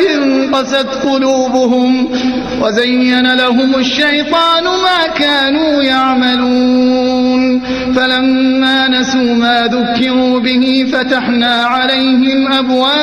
قست قلوبهم وزين لهم الشيطان ما كانوا يعملون فلما نسوا ما ذكروا به فتحنا عليهم أبواب